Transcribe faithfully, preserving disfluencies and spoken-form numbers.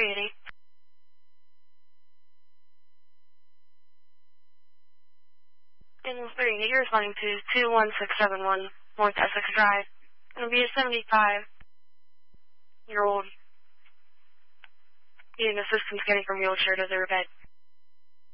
three eighty. In three eighty, you're responding to two one six seven one North Essex Drive. It'll be a seventy-five-year-old needing assistance getting from wheelchair to their bed.